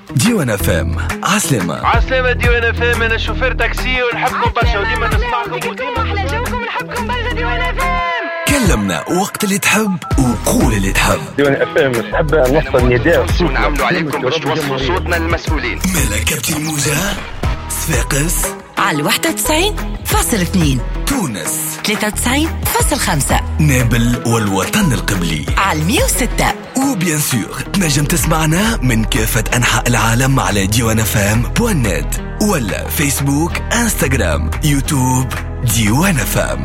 ديوان اف ام. عسلامة ديوان اف ام. انا شوفير تاكسي ونحبكم برشا وديما نسمعكم وديما احلى جوكم نحبكم برشا ديوان اف ام. كلمنا وقت اللي تحب وقول اللي تحب. ديوان اف ام نحب نوصل نداء ونعملوا عليكم باش توصلوا صوتنا للمسؤولين. ملكة الموجة صفاقس على 91.2 تونس 93.5 نابل والوطن القبلي على 106 وبيان سور تنجم تسمعنا من كافة أنحاء العالم على diwanfm.net ولا فيسبوك انستغرام يوتيوب ديوان فام.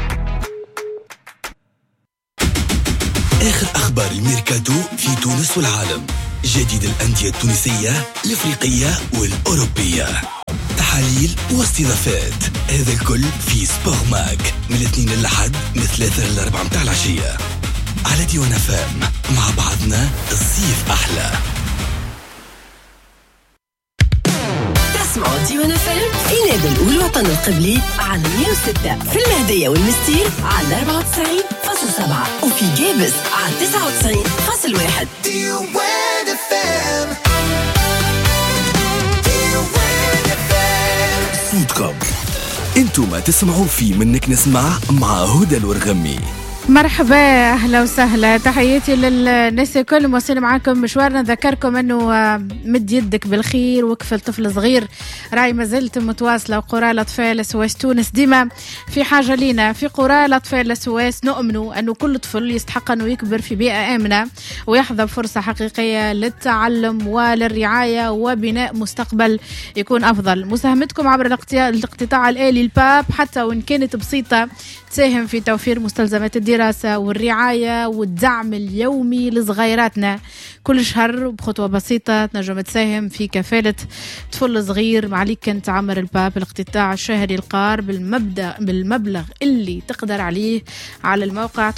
آخر أخبار الميركاتو في تونس والعالم، جديد الأندية التونسية الإفريقية والأوروبية، تحاليل واستضافات، هذا الكل في سبور ماك من الاثنين للحد من 3 ل 4 متاع العشية على ديوان فام. مع بعضنا الصيف أحلى. تسمعوا ديوان فام في نادي الوطن القبلي على 106 في المهدية والمستير على 94.7 وفي جابس على 99.1. ديوان فام صوتكم انتم تسمعوا في منك نسمع مع هدى الورغمي. مرحبا، اهلا وسهلا، تحياتي للناس الكل. موصلين معاكم مشوارنا. نذكركم انه مد يدك بالخير وكفل طفل صغير، راي ما زلت متواصله. قرى الاطفال سواس تونس ديما في حاجه لينا. في قرى الاطفال سواس نؤمنوا انه كل طفل يستحق انه يكبر في بيئه امنه ويحظى فرصه حقيقيه للتعلم وللرعايه وبناء مستقبل يكون افضل. مساهمتكم عبر الاقتطاع الالي الباب حتى وان كانت بسيطه تساهم في توفير مستلزمات الدراسة والرعاية والدعم اليومي لصغيراتنا. كل شهر بخطوة بسيطة تنجم تساهم في كفالة طفل صغير. معليك أن تعمر الباب الاقتطاع الشهري القار بالمبلغ اللي تقدر عليه على الموقع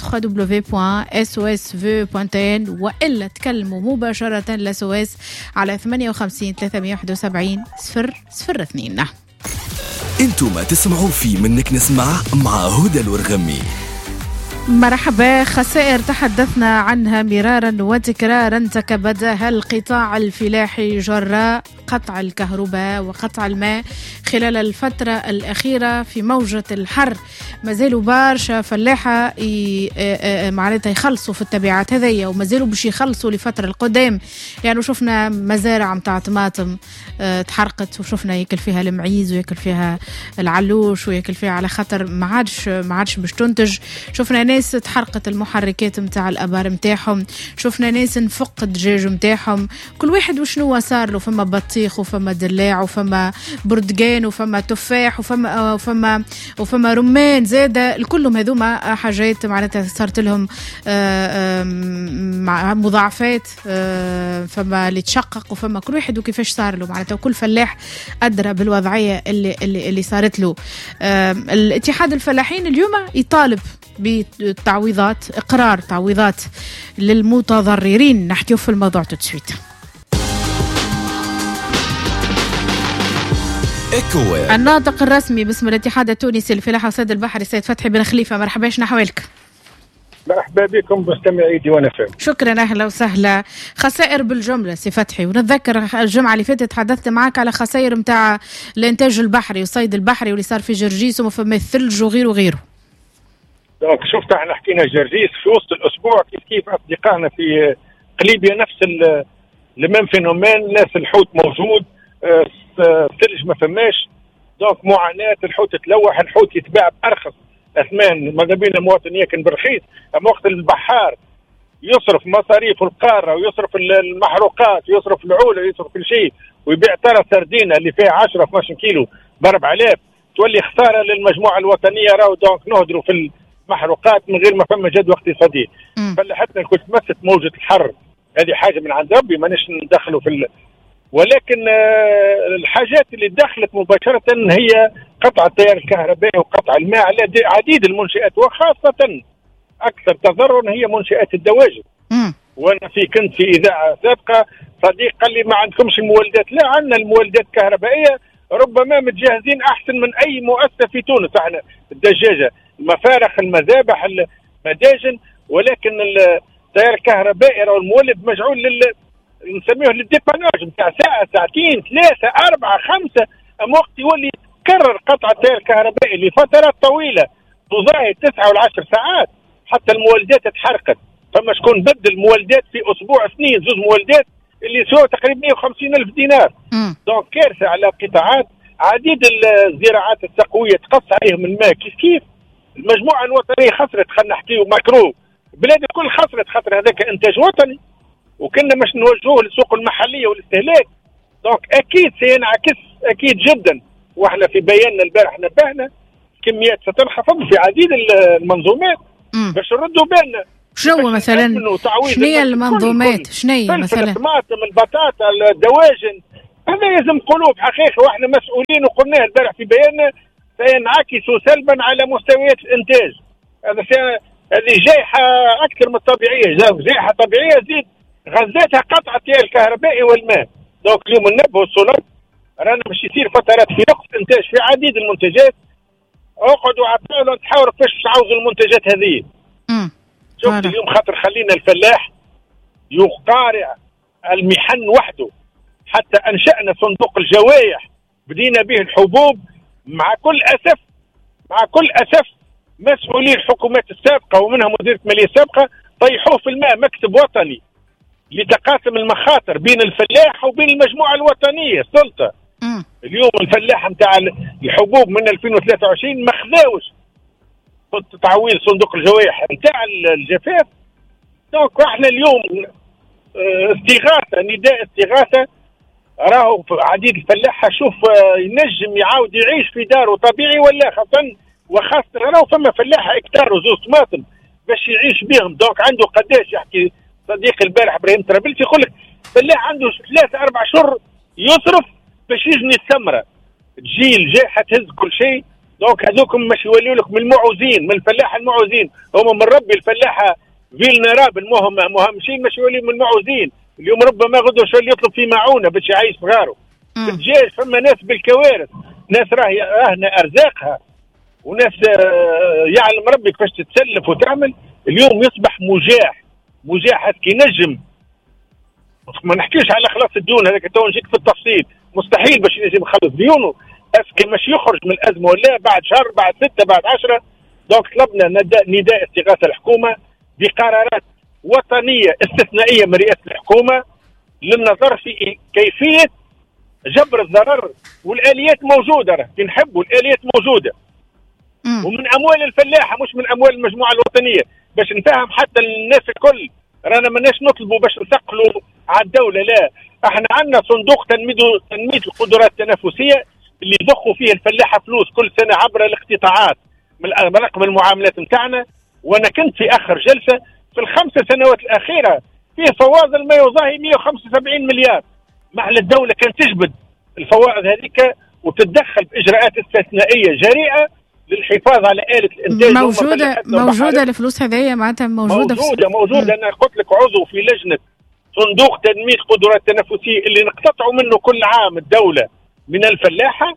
www.sos.n وإلا تكلموا مباشرة لسواس على 58 371 002. انتم تسمعوا في منك نسمع مع هدى الورغمي. مرحبا. خسائر تحدثنا عنها مرارا وتكرارا تكبدها القطاع الفلاحي جراء قطع الكهرباء وقطع الماء خلال الفترة الأخيرة في موجة الحر. مازالوا برشا فلاحة معناتها يخلصوا في التبعات هذية ومازالوا باش يخلصوا لفترة القدام. يعني شفنا مزارع متاع طماطم تحرقت، وشفنا ياكل فيها المعيز وياكل فيها العلوش وياكل فيها على خاطر ما عادش باش تنتج. شفنا ناس تحرقت المحركات متاع الابار متاعهم، شفنا ناس نفق الدجاج متاعهم. كل واحد وشنو صار له، فما بطيخ وفما دلاع وفما بردقان وفما تفاح وفما رمان زاده. الكلهم هذوما حاجات معناتها صارت لهم مضاعفات. فما اللي تشقق وفما كل واحد وكيفاش صار له معناتها، وكل فلاح أدرى بالوضعية اللي صارت له. الاتحاد الفلاحين اليوم يطالب بتعويضات، إقرار تعويضات للمتضررين. نحكيه في الموضوع تسويت. الناطق الرسمي باسم الاتحاد التونسي للفلاحة والصيد البحري سيد فتحي بن خليفة، مرحبا، شنو أحوالك؟ مرحبا بكم مستمعي ديوان اف ام. شكرا، اهلا وسهلا. خسائر بالجمله سي فتحي، ونتذكر الجمعه اللي فاتت تحدثت معك على خسائر نتاع الانتاج البحري والصيد البحري واللي صار في جرجيس وفما الثلج وغيره. دونك شفت احنا حكينا جرجيس في وسط الاسبوع كيف اصدقائنا في قليبيا نفس المام فينومين. ناس الحوت موجود، الثلج ما فماش. دونك معاناه، الحوت تلوح، الحوت يتباع بارخص اثمان. ماذا بينا المواطن ياكل برخيص، اما وقت البحار يصرف مصاريف القاره ويصرف المحروقات ويصرف العوله ويصرف كل شيء ويبيع ترى سردينه اللي فيها 10 12 كيلو ب 4000، تولي خساره للمجموعه الوطنيه. راهو دونك نهدروا في المحروقات من غير ما فما جدوى اقتصاديه. فلحتى كنت مست موجه الحر هذه حاجه من عند ربي، مانيش ندخلوا في ولكن الحاجات اللي دخلت مباشرة هي قطع التيار الكهربائي وقطع الماء على عديد المنشآت، وخاصة أكثر تضررا هي منشآت الدواجن. وأنا كنت في إذاعة سابقة صديق قال لي ما عندكمش مولدات. لا، عندنا المولدات الكهربائية ربما متجهزين أحسن من أي مؤسسة في تونس. احنا الدجاجة، المفارخ، المذابح، المداجن، ولكن التيار الكهربائي أو المولد مجعول نسميه للديباناج نتاع ساعه ساعتين 3 4 5 وقت يولي يتكرر قطع التيار الكهربائي لفترات طويله تضاهي 9 ولا 10 ساعات، حتى المولدات اتحرقت. فما شكون بدل مولدات في اسبوع 2 زوج مولدات اللي يسووا تقريبا 150,000 دينار. دونك كارثه على قطاعات عديد الزراعات التقويه تقص عليهم الماء. كيف المجموعه الوطنيه خسرت، خلينا نحكيو ماكرو البلاد الكل خسرت خاطر هذاك انتاج وطني وكنا مش نوجهوه للسوق المحليه والاستهلاك. دونك اكيد سينعكس اكيد جدا، واحنا في بياننا البارح نبهنا كميات ستنخفض في عديد المنظومات باش نردوا بالنا. شنو مثلا؟ شنو هي المنظومات؟ شنو هي مثلا؟ الطماطم، البطاطا، الدواجن، هذا يلزم قلوب حقيقه، واحنا مسؤولين وقلناه البارح في بياننا سينعكس سلبا على مستويات الانتاج. هذه جائحه اكثر من الطبيعيه، جائحه طبيعيه زيد غزاتها قطع التيار الكهربائي والماء. دونك اليوم ننبهوا السلطات رانا باش يصير فترات في نقص انتاج في عديد المنتجات. اقعدوا عطلوا تحاولوا كيفاش تعوضوا المنتجات هذه. شوف اليوم خاطر خلينا الفلاح يقارع المحن وحده، حتى انشأنا صندوق الجوائح بدينا به الحبوب. مع كل اسف مسؤولي الحكومات السابقه ومنها مديريه الماليه السابقه طيحوه في الماء مكتب وطني لتقاسم المخاطر بين الفلاح وبين المجموعه الوطنيه السلطه. اليوم الفلاح نتاع الحبوب من 2023 ما خذاوش تعويل صندوق الجوائح نتاع الجفاف. دونك احنا اليوم نداء استغاثه. راهو عديد الفلاحه شوف ينجم يعاود يعيش في داره طبيعي ولا وخاصه راهو فما فلاحه اكتار وزوز طماطم باش يعيش بهم. دونك عنده قداش يحكي صديقي البارح ابراهيم ترابلسي يقول لك فلاح عنده 3-4 شهور يصرف باش يجني الثمره، تجي الجائحه تهز كل شيء. دونك هذوكم مش يوليوا لك من المعوزين، من الفلاحه المعوزين، هم من ربي الفلاحه فيلنراب مهمشين مش يوليوا من المعوزين. اليوم ربما غدوه شويه يطلب في معونه باش يعيش صغاره. الدجاج فما ناس بالكوارث، ناس راهنه ارزاقها، وناس يعلم ربي كيفاش تتسلف وتعمل. اليوم يصبح مجاح كي نجم. ما نحكيش على خلاص الديون، هذاك تو نجيك في التفصيل. مستحيل باش ينجم يخلص ديونه اسكي مش يخرج من الازمه ولا بعد شهر بعد 6 بعد 10. دونك طلبنا نداء استغاثه الحكومه بقرارات وطنيه استثنائيه من رئاسه الحكومه للنظر في كيفيه جبر الضرر، والاليات موجوده. كي نحبوا الاليات موجوده ومن اموال الفلاحه مش من اموال المجموعه الوطنيه، باش نفهم حتى الناس الكل. رانا ماناش نطلبوا باش نثقلوا على الدوله، لا، احنا عندنا صندوق تنميه القدرات التنافسيه اللي يضخوا فيه الفلاحه فلوس كل سنه عبر الاقتطاعات من رقم المعاملات نتاعنا. وانا كنت في اخر جلسه في ال5 سنوات الاخيره فيه فواضل ما يضاهي 175 مليار. مع الدوله كانت تجبد الفوائد هذيك وتتدخل باجراءات استثنائيه جريئه للحفاظ على آلة الانتاج. موجوده الفلوس هذه معناتها موجوده. انا قلت لك عضو في لجنه صندوق تنميه قدرات التنافسيه اللي نقتطعوا منه كل عام الدوله من الفلاحه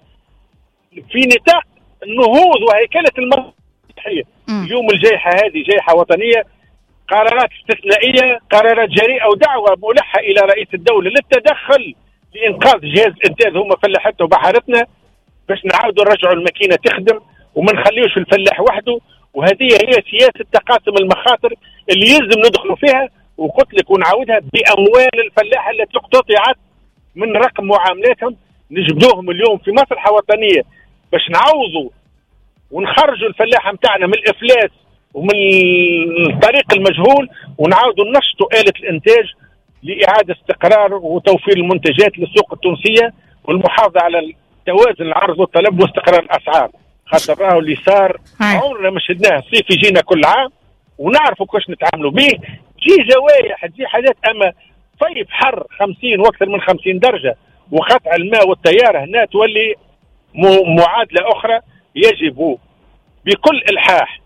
في نطاق النهوض وهيكله المنظومه الصحيه. اليوم الجائحه هذه جائحه وطنيه، قرارات استثنائيه، قرارات جريئه ودعوه ملحه الى رئيس الدوله للتدخل لانقاذ جهاز الانتاج هم فلاحتنا وبحارتنا باش نعاودوا نرجعوا الماكينه تخدم وما نخليوش الفلاح وحده. وهذه هي سياسه تقاسم المخاطر اللي يلزم ندخلوا فيها. وقلت لك ونعاودها باموال الفلاحه التي اقتطعت من رقم معاملاتهم نجبدوهم اليوم في مصلحه وطنيه باش نعوضوا ونخرجوا الفلاحه نتاعنا من الافلاس ومن الطريق المجهول ونعاودوا ننشطوا آلة الانتاج لاعاده استقرار وتوفير المنتجات للسوق التونسيه والمحافظه على توازن العرض والطلب واستقرار الاسعار. خاطر راهو اللي صار عمرنا ما شدناه. الصيف يجينا كل عام ونعرفوا كيفاش نتعاملوا به. تجي جوايح تجي حاجات، اما صيف حر 50 واكثر من 50 درجه وقطع الماء والتيار هنا تولي معادله اخرى. يجب بكل الحاح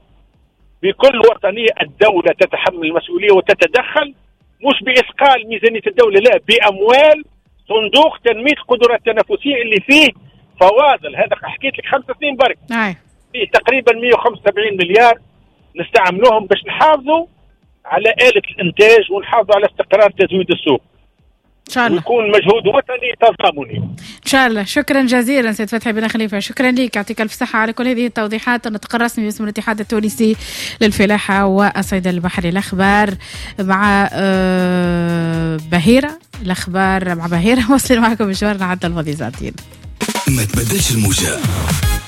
بكل وطنيه الدوله تتحمل المسؤوليه وتتدخل، مش باثقال ميزانيه الدوله، لا، باموال صندوق تنميه القدرات التنافسيه اللي فيه فواضل. هذا حكيت لك 5 سنين برك فيه تقريبا 175 مليار نستعملوهم باش نحافظوا على آلة الانتاج ونحافظوا على استقرار تزويد السوق. إن شاء الله. ويكون مجهود وطني تضامني إن شاء الله. شكرا جزيلا سيد فتحي بن خليفة، شكرا لك، يعطيك الف صحة على كل هذه التوضيحات. النطق الرسمي باسم الاتحاد التونسي للفلاحة والصيد البحري. الأخبار مع بهيرة، الأخبار مع بهيرة. وصلنا معكم مشوارنا حتى الماضي ساعتين. ما تبدلش الموجة.